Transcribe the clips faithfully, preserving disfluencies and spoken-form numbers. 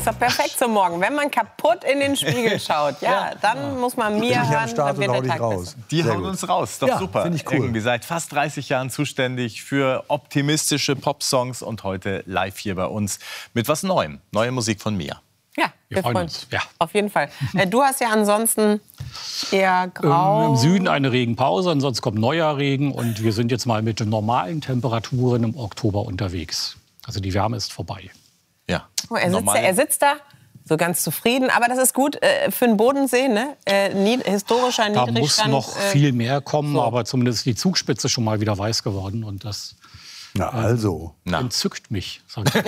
ist doch perfekt zum Morgen. Wenn man kaputt in den Spiegel schaut, ja, ja. dann ja. muss man mir Bin hören, dann wird der Tag raus. besser. Die Sehr hauen gut. uns raus, doch ja, super. Ich cool. Irgendwie seit fast dreißig Jahren zuständig für optimistische Popsongs und heute live hier bei uns mit was Neuem. Neue Musik von Mia. Ja, wir, wir freuen uns. uns. Ja. Auf jeden Fall. Du hast ja ansonsten eher grau. Ähm, Im Süden eine Regenpause, ansonsten kommt neuer Regen. Und wir sind jetzt mal mit normalen Temperaturen im Oktober unterwegs. Also die Wärme ist vorbei. Ja. Oh, er, sitzt da, er sitzt da, so ganz zufrieden. Aber das ist gut äh, für den Bodensee, ne? Äh, nied, historischer da Niedrigstand. Da muss noch äh, viel mehr kommen, so. aber zumindest ist die Zugspitze schon mal wieder weiß geworden. Und das Na also. äh, entzückt mich. Sag ich.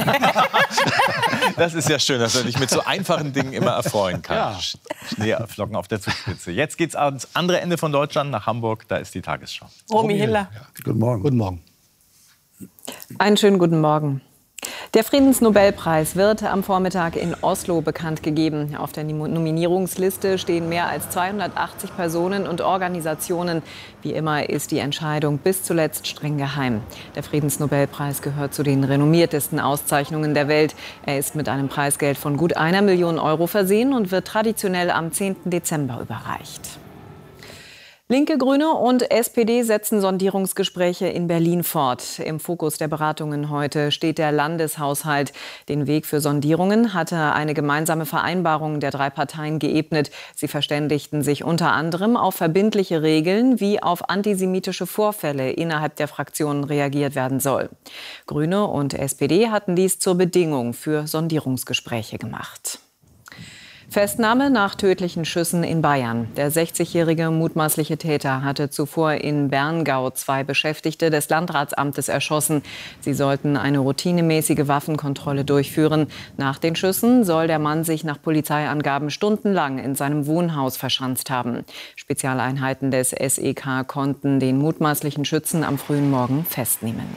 Das ist ja schön, dass er dich mit so einfachen Dingen immer erfreuen kann. Ja. Schneeflocken auf der Zugspitze. Jetzt geht's ans andere Ende von Deutschland, nach Hamburg. Da ist die Tagesschau. Romy Hiller. Ja. Guten Morgen. Guten Morgen. Einen schönen guten Morgen. Der Friedensnobelpreis wird am Vormittag in Oslo bekannt gegeben. Auf der Nominierungsliste stehen mehr als zweihundertachtzig Personen und Organisationen. Wie immer ist die Entscheidung bis zuletzt streng geheim. Der Friedensnobelpreis gehört zu den renommiertesten Auszeichnungen der Welt. Er ist mit einem Preisgeld von gut einer Million Euro versehen und wird traditionell am zehnten Dezember überreicht. Linke, Grüne und S P D setzen Sondierungsgespräche in Berlin fort. Im Fokus der Beratungen heute steht der Landeshaushalt. Den Weg für Sondierungen hatte eine gemeinsame Vereinbarung der drei Parteien geebnet. Sie verständigten sich unter anderem auf verbindliche Regeln, wie auf antisemitische Vorfälle innerhalb der Fraktionen reagiert werden soll. Grüne und S P D hatten dies zur Bedingung für Sondierungsgespräche gemacht. Festnahme nach tödlichen Schüssen in Bayern. Der sechzigjährige mutmaßliche Täter hatte zuvor in Berngau zwei Beschäftigte des Landratsamtes erschossen. Sie sollten eine routinemäßige Waffenkontrolle durchführen. Nach den Schüssen soll der Mann sich nach Polizeiangaben stundenlang in seinem Wohnhaus verschanzt haben. Spezialeinheiten des S E K konnten den mutmaßlichen Schützen am frühen Morgen festnehmen.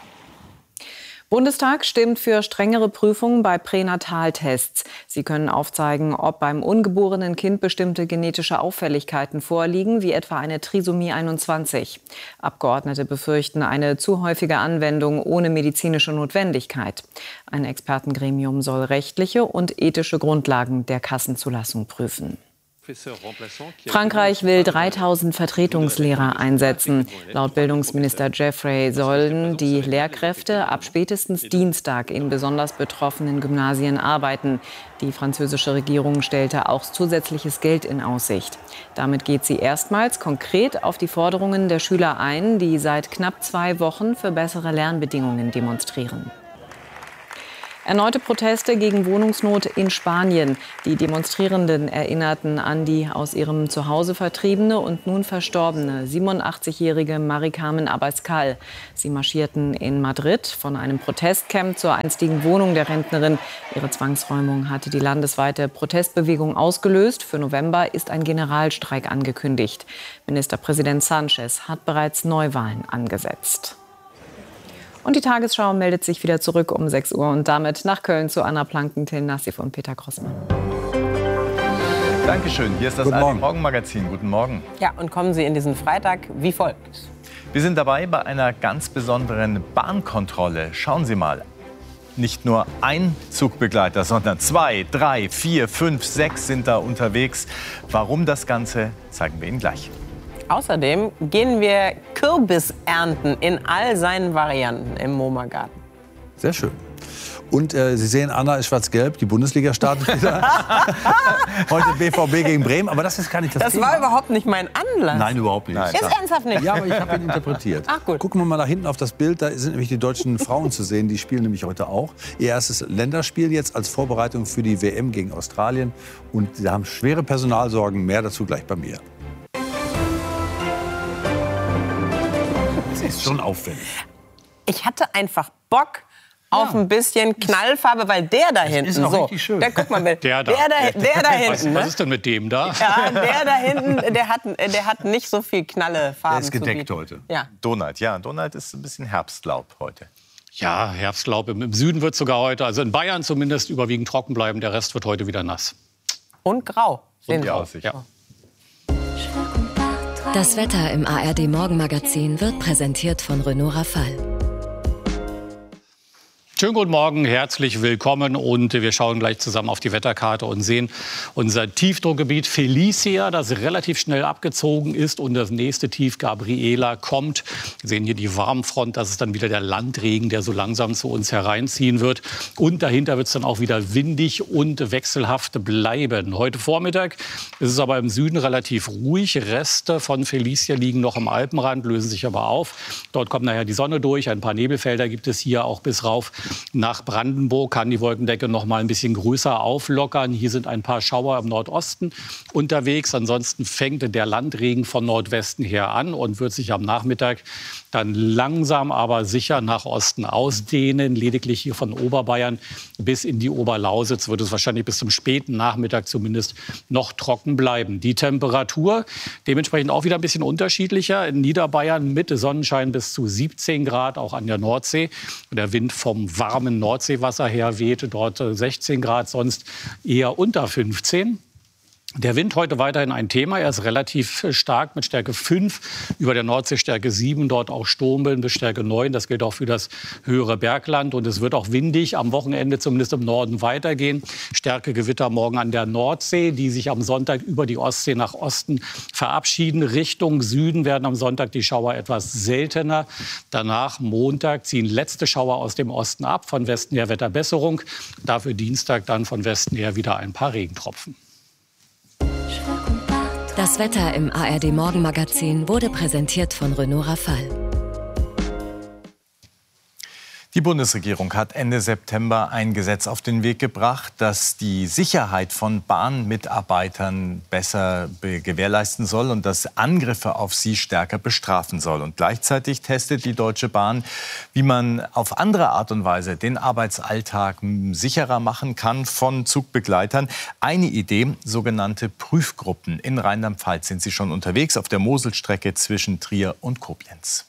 Bundestag stimmt für strengere Prüfungen bei Pränataltests. Sie können aufzeigen, ob beim ungeborenen Kind bestimmte genetische Auffälligkeiten vorliegen, wie etwa eine Trisomie einundzwanzig. Abgeordnete befürchten eine zu häufige Anwendung ohne medizinische Notwendigkeit. Ein Expertengremium soll rechtliche und ethische Grundlagen der Kassenzulassung prüfen. Frankreich will dreitausend Vertretungslehrer einsetzen. Laut Bildungsminister Jeffrey sollen die Lehrkräfte ab spätestens Dienstag in besonders betroffenen Gymnasien arbeiten. Die französische Regierung stellte auch zusätzliches Geld in Aussicht. Damit geht sie erstmals konkret auf die Forderungen der Schüler ein, die seit knapp zwei Wochen für bessere Lernbedingungen demonstrieren. Erneute Proteste gegen Wohnungsnot in Spanien. Die Demonstrierenden erinnerten an die aus ihrem Zuhause vertriebene und nun verstorbene siebenundachtzigjährige Mari Carmen Abascal. Sie marschierten in Madrid von einem Protestcamp zur einstigen Wohnung der Rentnerin. Ihre Zwangsräumung hatte die landesweite Protestbewegung ausgelöst. Für November ist ein Generalstreik angekündigt. Ministerpräsident Sánchez hat bereits Neuwahlen angesetzt. Und die Tagesschau meldet sich wieder zurück um sechs Uhr und damit nach Köln zu Anna Planken, Till Nassif und Peter Grossmann. Dankeschön. Hier ist das A R D Morgenmagazin. Guten Morgen. Ja, und kommen Sie in diesen Freitag wie folgt. Wir sind dabei bei einer ganz besonderen Bahnkontrolle. Schauen Sie mal. Nicht nur ein Zugbegleiter, sondern zwei, drei, vier, fünf, sechs sind da unterwegs. Warum das Ganze, zeigen wir Ihnen gleich. Außerdem gehen wir Kürbis ernten in all seinen Varianten im MoMA-Garten. Sehr schön. Und äh, Sie sehen, Anna ist schwarz-gelb, die Bundesliga startet wieder. Heute B V B gegen Bremen, aber das ist gar nicht das, das Thema. Das war überhaupt nicht mein Anlass. Nein, überhaupt nicht. Nein, ist ernsthaft nicht? Ja, aber ich habe ihn interpretiert. Ach gut. Gucken wir mal nach hinten auf das Bild, da sind nämlich die deutschen Frauen zu sehen, die spielen nämlich heute auch. Ihr erstes Länderspiel jetzt als Vorbereitung für die W M gegen Australien. Und sie haben schwere Personalsorgen, mehr dazu gleich bei mir. Das ist schon auffällig. Ich hatte einfach Bock auf ein bisschen Knallfarbe, weil der da hinten, ist auch so, richtig schön. der, guck mal, der, Der da. der, da, der da hinten, Was, ne? was ist denn mit dem da? Ja, der da hinten, der hat, der hat nicht so viel Knallefarben. Der ist gedeckt zu heute. Ja. Donald, ja, Donald ist ein bisschen Herbstlaub heute. Ja, Herbstlaub. Im Süden wird sogar heute, also in Bayern zumindest, überwiegend trocken bleiben. Der Rest wird heute wieder nass. Und grau. Und die Aussicht. Ja. Das Wetter im A R D Morgenmagazin wird präsentiert von Renault Rafale. Schönen guten Morgen, herzlich willkommen und wir schauen gleich zusammen auf die Wetterkarte und sehen unser Tiefdruckgebiet Felicia, das relativ schnell abgezogen ist und das nächste Tief Gabriela kommt. Wir sehen hier die Warmfront, das ist dann wieder der Landregen, der so langsam zu uns hereinziehen wird und dahinter wird es dann auch wieder windig und wechselhaft bleiben. Heute Vormittag ist es aber im Süden relativ ruhig, Reste von Felicia liegen noch am Alpenrand, lösen sich aber auf. Dort kommt nachher die Sonne durch, ein paar Nebelfelder gibt es hier auch bis rauf nach Brandenburg, kann die Wolkendecke noch mal ein bisschen größer auflockern. Hier sind ein paar Schauer im Nordosten unterwegs. Ansonsten fängt der Landregen von Nordwesten her an und wird sich am Nachmittag dann langsam, aber sicher nach Osten ausdehnen. Lediglich hier von Oberbayern bis in die Oberlausitz wird es wahrscheinlich bis zum späten Nachmittag zumindest noch trocken bleiben. Die Temperatur dementsprechend auch wieder ein bisschen unterschiedlicher. In Niederbayern mit Sonnenschein bis zu siebzehn Grad, auch an der Nordsee. Der Wind vom warmen Nordseewasser her wehte dort sechzehn Grad, sonst eher unter fünfzehn. Der Wind heute weiterhin ein Thema. Er ist relativ stark mit Stärke fünf, über der Nordsee Stärke sieben, dort auch Sturmböen bis Stärke neun. Das gilt auch für das höhere Bergland. Und es wird auch windig am Wochenende zumindest im Norden weitergehen. Stärke Gewitter morgen an der Nordsee, die sich am Sonntag über die Ostsee nach Osten verabschieden. Richtung Süden werden am Sonntag die Schauer etwas seltener. Danach Montag ziehen letzte Schauer aus dem Osten ab. Von Westen her Wetterbesserung. Dafür Dienstag dann von Westen her wieder ein paar Regentropfen. Das Wetter im A R D-Morgenmagazin wurde präsentiert von Renault Rafale. Die Bundesregierung hat Ende September ein Gesetz auf den Weg gebracht, das die Sicherheit von Bahnmitarbeitern besser gewährleisten soll und das Angriffe auf sie stärker bestrafen soll. Und gleichzeitig testet die Deutsche Bahn, wie man auf andere Art und Weise den Arbeitsalltag sicherer machen kann von Zugbegleitern. Eine Idee, sogenannte Prüfgruppen. In Rheinland-Pfalz sind sie schon unterwegs auf der Moselstrecke zwischen Trier und Koblenz.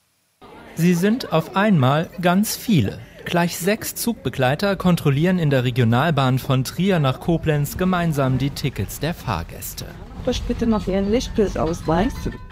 Sie sind auf einmal ganz viele. Gleich sechs Zugbegleiter kontrollieren in der Regionalbahn von Trier nach Koblenz gemeinsam die Tickets der Fahrgäste. Bitte noch Ihren Lichtbildausweis.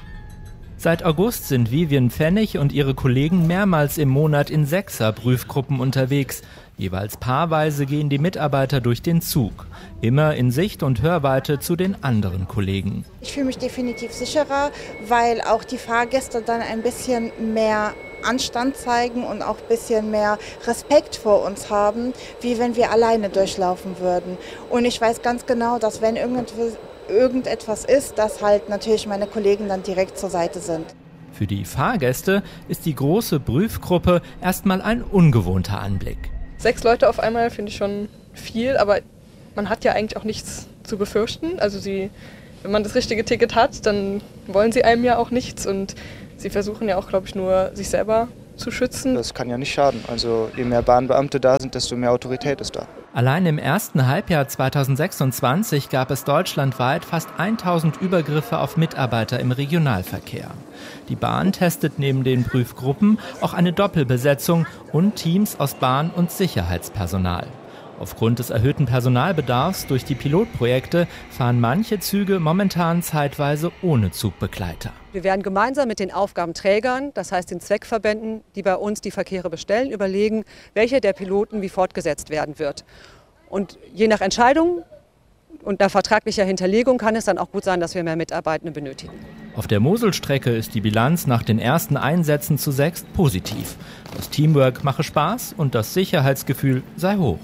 Seit August sind Vivian Pfennig und ihre Kollegen mehrmals im Monat in Sechser-Prüfgruppen unterwegs. Jeweils paarweise gehen die Mitarbeiter durch den Zug. Immer in Sicht- und Hörweite zu den anderen Kollegen. Ich fühle mich definitiv sicherer, weil auch die Fahrgäste dann ein bisschen mehr Anstand zeigen und auch ein bisschen mehr Respekt vor uns haben, wie wenn wir alleine durchlaufen würden. Und ich weiß ganz genau, dass wenn irgendetwas, irgendetwas ist, dass halt natürlich meine Kollegen dann direkt zur Seite sind. Für die Fahrgäste ist die große Prüfgruppe erstmal ein ungewohnter Anblick. Sechs Leute auf einmal finde ich schon viel, aber man hat ja eigentlich auch nichts zu befürchten. Also sie, wenn man das richtige Ticket hat, dann wollen sie einem ja auch nichts und sie versuchen ja auch, glaube ich, nur sich selber zu schützen. Das kann ja nicht schaden. Also je mehr Bahnbeamte da sind, desto mehr Autorität ist da. Allein im ersten Halbjahr zweitausendsechsundzwanzig gab es deutschlandweit fast tausend Übergriffe auf Mitarbeiter im Regionalverkehr. Die Bahn testet neben den Prüfgruppen auch eine Doppelbesetzung und Teams aus Bahn- und Sicherheitspersonal. Aufgrund des erhöhten Personalbedarfs durch die Pilotprojekte fahren manche Züge momentan zeitweise ohne Zugbegleiter. Wir werden gemeinsam mit den Aufgabenträgern, das heißt den Zweckverbänden, die bei uns die Verkehre bestellen, überlegen, welcher der Piloten wie fortgesetzt werden wird. Und je nach Entscheidung und nach vertraglicher Hinterlegung kann es dann auch gut sein, dass wir mehr Mitarbeitende benötigen. Auf der Moselstrecke ist die Bilanz nach den ersten Einsätzen zu sechs positiv. Das Teamwork mache Spaß und das Sicherheitsgefühl sei hoch.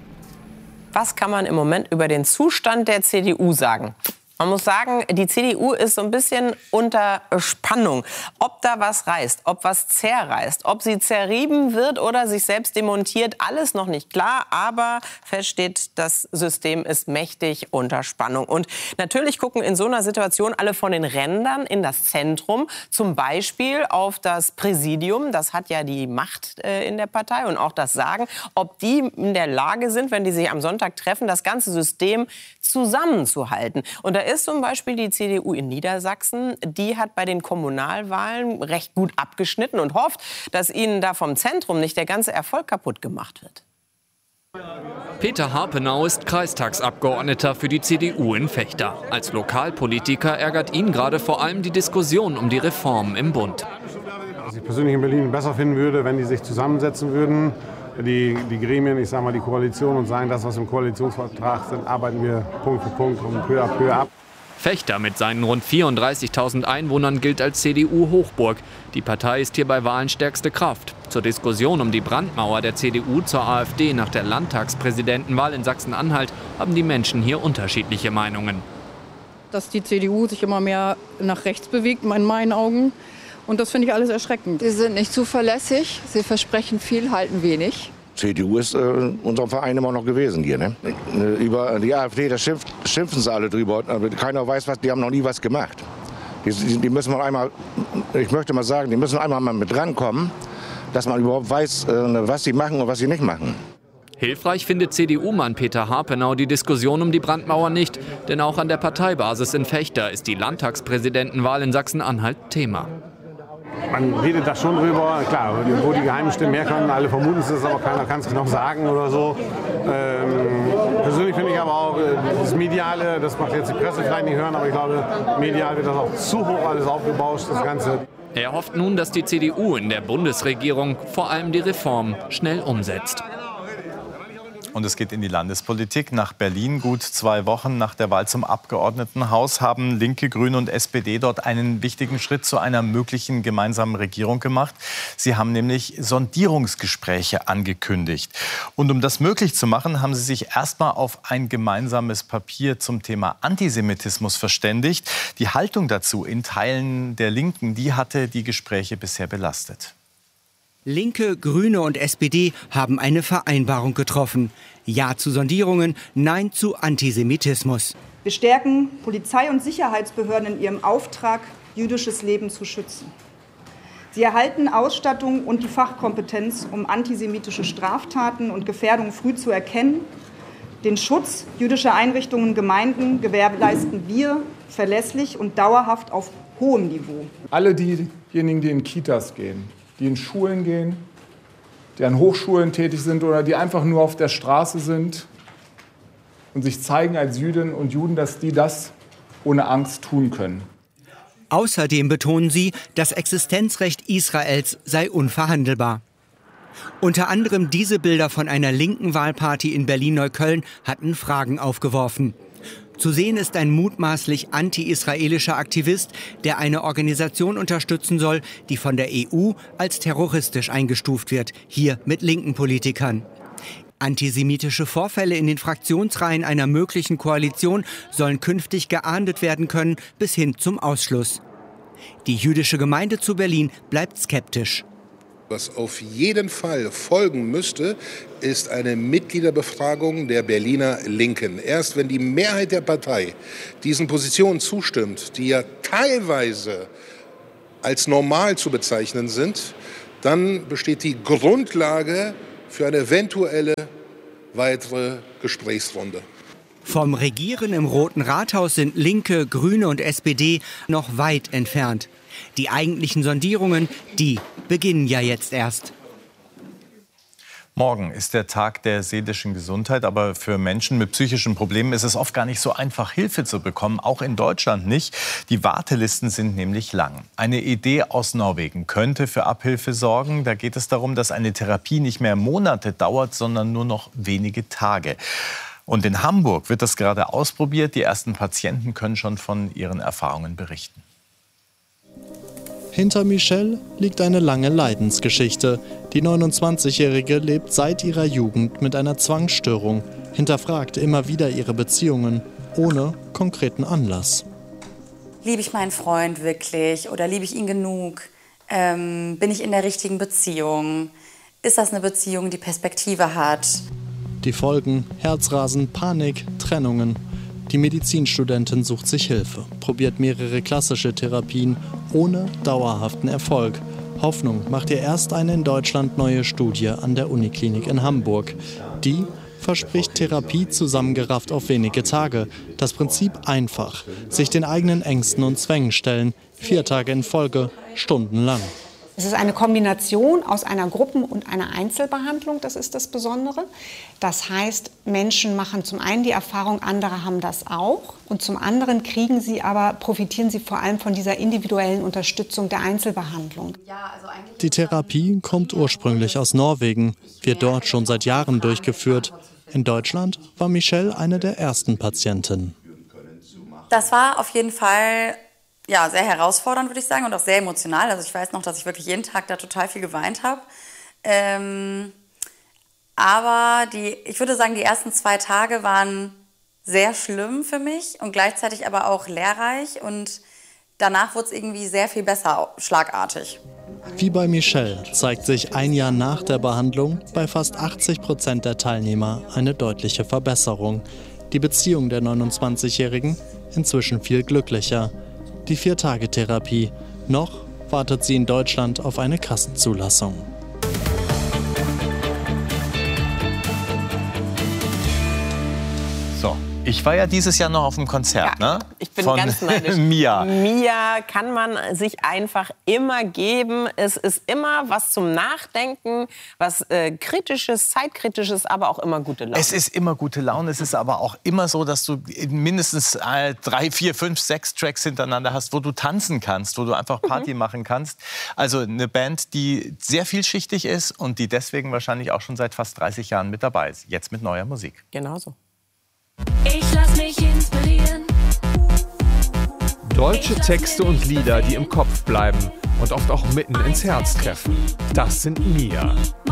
Was kann man im Moment über den Zustand der C D U sagen? Man muss sagen, die C D U ist so ein bisschen unter Spannung. Ob da was reißt, ob was zerreißt, ob sie zerrieben wird oder sich selbst demontiert, alles noch nicht klar. Aber fest steht, das System ist mächtig unter Spannung. Und natürlich gucken in so einer Situation alle von den Rändern in das Zentrum. Zum Beispiel auf das Präsidium. Das hat ja die Macht äh, in der Partei und auch das Sagen. Ob die in der Lage sind, wenn die sich am Sonntag treffen, das ganze System zusammenzuhalten. Und da ist zum Beispiel die C D U in Niedersachsen, die hat bei den Kommunalwahlen recht gut abgeschnitten und hofft, dass ihnen da vom Zentrum nicht der ganze Erfolg kaputt gemacht wird. Peter Harpenau ist Kreistagsabgeordneter für die C D U in Vechta. Als Lokalpolitiker ärgert ihn gerade vor allem die Diskussion um die Reformen im Bund. Was ich persönlich in Berlin besser finden würde, wenn die sich zusammensetzen würden die, die Gremien, ich sage mal die Koalition, und sagen, das, was im Koalitionsvertrag sind, arbeiten wir Punkt für Punkt und peu à peu ab. Fechter mit seinen rund vierunddreißigtausend Einwohnern gilt als C D U-Hochburg. Die Partei ist hier bei Wahlen stärkste Kraft. Zur Diskussion um die Brandmauer der C D U zur AfD nach der Landtagspräsidentenwahl in Sachsen-Anhalt haben die Menschen hier unterschiedliche Meinungen. Dass die C D U sich immer mehr nach rechts bewegt, in meinen Augen. Und das finde ich alles erschreckend. Sie sind nicht zuverlässig, sie versprechen viel, halten wenig. C D U ist äh, unser Verein immer noch gewesen hier. Ne? Über die AfD, da schimpft, schimpfen sie alle drüber. Aber keiner weiß, was, die haben noch nie was gemacht. Die, die müssen mal einmal, ich möchte mal sagen, die müssen einmal mal mit rankommen, dass man überhaupt weiß, äh, was sie machen und was sie nicht machen. Hilfreich findet C D U-Mann Peter Harpenau die Diskussion um die Brandmauer nicht. Denn auch an der Parteibasis in Vechta ist die Landtagspräsidentenwahl in Sachsen-Anhalt Thema. Man redet da schon drüber, klar, wo die geheimen Stimmen herkommen, alle vermuten es, aber keiner kann es genau sagen oder so. Ähm, persönlich finde ich aber auch, das Mediale, das macht jetzt die Presse vielleicht nicht hören, aber ich glaube, medial wird das auch zu hoch alles aufgebauscht, das Ganze. Er hofft nun, dass die C D U in der Bundesregierung vor allem die Reform schnell umsetzt. Und es geht in die Landespolitik. Nach Berlin, gut zwei Wochen nach der Wahl zum Abgeordnetenhaus, haben Linke, Grüne und S P D dort einen wichtigen Schritt zu einer möglichen gemeinsamen Regierung gemacht. Sie haben nämlich Sondierungsgespräche angekündigt. Und um das möglich zu machen, haben sie sich erstmal auf ein gemeinsames Papier zum Thema Antisemitismus verständigt. Die Haltung dazu in Teilen der Linken, die hatte die Gespräche bisher belastet. Linke, Grüne und S P D haben eine Vereinbarung getroffen. Ja zu Sondierungen, Nein zu Antisemitismus. Wir stärken Polizei- und Sicherheitsbehörden in ihrem Auftrag, jüdisches Leben zu schützen. Sie erhalten Ausstattung und die Fachkompetenz, um antisemitische Straftaten und Gefährdungen früh zu erkennen. Den Schutz jüdischer Einrichtungen und Gemeinden gewährleisten wir verlässlich und dauerhaft auf hohem Niveau. Alle diejenigen, die in Kitas gehen, die in Schulen gehen, die an Hochschulen tätig sind oder die einfach nur auf der Straße sind und sich zeigen als Jüdinnen und Juden, dass die das ohne Angst tun können. Außerdem betonen sie, das Existenzrecht Israels sei unverhandelbar. Unter anderem diese Bilder von einer linken Wahlparty in Berlin-Neukölln hatten Fragen aufgeworfen. Zu sehen ist ein mutmaßlich anti-israelischer Aktivist, der eine Organisation unterstützen soll, die von der E U als terroristisch eingestuft wird, hier mit linken Politikern. Antisemitische Vorfälle in den Fraktionsreihen einer möglichen Koalition sollen künftig geahndet werden können, bis hin zum Ausschluss. Die jüdische Gemeinde zu Berlin bleibt skeptisch. Was auf jeden Fall folgen müsste, ist eine Mitgliederbefragung der Berliner Linken. Erst wenn die Mehrheit der Partei diesen Positionen zustimmt, die ja teilweise als normal zu bezeichnen sind, dann besteht die Grundlage für eine eventuelle weitere Gesprächsrunde. Vom Regieren im Roten Rathaus sind Linke, Grüne und S P D noch weit entfernt. Die eigentlichen Sondierungen, die beginnen ja jetzt erst. Morgen ist der Tag der seelischen Gesundheit, aber für Menschen mit psychischen Problemen ist es oft gar nicht so einfach, Hilfe zu bekommen, auch in Deutschland nicht. Die Wartelisten sind nämlich lang. Eine Idee aus Norwegen könnte für Abhilfe sorgen. Da geht es darum, dass eine Therapie nicht mehr Monate dauert, sondern nur noch wenige Tage. Und in Hamburg wird das gerade ausprobiert. Die ersten Patienten können schon von ihren Erfahrungen berichten. Hinter Michelle liegt eine lange Leidensgeschichte. Die neunundzwanzigjährige lebt seit ihrer Jugend mit einer Zwangsstörung, hinterfragt immer wieder ihre Beziehungen, ohne konkreten Anlass. Liebe ich meinen Freund wirklich oder liebe ich ihn genug? Ähm, bin ich in der richtigen Beziehung? Ist das eine Beziehung, die Perspektive hat? Die Folgen: Herzrasen, Panik, Trennungen. Die Medizinstudentin sucht sich Hilfe, probiert mehrere klassische Therapien ohne dauerhaften Erfolg. Hoffnung macht ihr erst eine in Deutschland neue Studie an der Uniklinik in Hamburg. Die verspricht Therapie zusammengerafft auf wenige Tage. Das Prinzip einfach: sich den eigenen Ängsten und Zwängen stellen, vier Tage in Folge, stundenlang. Es ist eine Kombination aus einer Gruppen- und einer Einzelbehandlung, das ist das Besondere. Das heißt, Menschen machen zum einen die Erfahrung, andere haben das auch. Und zum anderen kriegen sie aber, profitieren sie vor allem von dieser individuellen Unterstützung der Einzelbehandlung. Die Therapie kommt ursprünglich aus Norwegen, wird dort schon seit Jahren durchgeführt. In Deutschland war Michelle eine der ersten Patientinnen. Das war auf jeden Fall ja, sehr herausfordernd, würde ich sagen, und auch sehr emotional. Also ich weiß noch, dass ich wirklich jeden Tag da total viel geweint habe. Ähm, aber die, ich würde sagen, die ersten zwei Tage waren sehr schlimm für mich und gleichzeitig aber auch lehrreich. Und danach wurde es irgendwie sehr viel besser, schlagartig. Wie bei Michelle zeigt sich ein Jahr nach der Behandlung bei fast achtzig Prozent der Teilnehmer eine deutliche Verbesserung. Die Beziehung der neunundzwanzigjährigen inzwischen viel glücklicher. Die Vier-Tage-Therapie. Noch wartet sie in Deutschland auf eine Kassenzulassung. So, ich war ja dieses Jahr noch auf dem Konzert, ja, ne? Ich bin Von ganz neidisch. Mia. Mia kann man sich einfach immer geben. Es ist immer was zum Nachdenken, was äh, Kritisches, Zeitkritisches, aber auch immer gute Laune. Es ist immer gute Laune. Es ist aber auch immer so, dass du mindestens äh, drei, vier, fünf, sechs Tracks hintereinander hast, wo du tanzen kannst, wo du einfach Party mhm. machen kannst. Also eine Band, die sehr vielschichtig ist und die deswegen wahrscheinlich auch schon seit fast dreißig Jahren mit dabei ist. Jetzt mit neuer Musik. Genau so. Ich lass mich inspirieren. Deutsche Texte und Lieder, die im Kopf bleiben und oft auch mitten ins Herz treffen. Das sind Mia.